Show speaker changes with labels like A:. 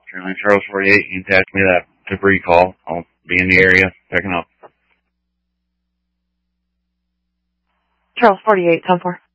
A: Charles 48, you can attach me that debris call. I'll be in the area picking up.
B: Charles 48, 10-4.